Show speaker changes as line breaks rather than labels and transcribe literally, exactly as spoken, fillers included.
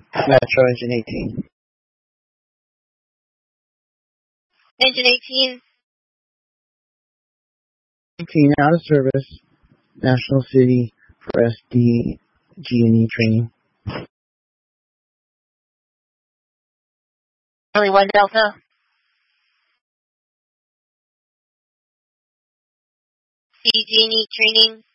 Metro Engine eighteen.
Engine eighteen.
eighteen out of service. National City for S D G and E training.
Charlie one Delta. C G and E training.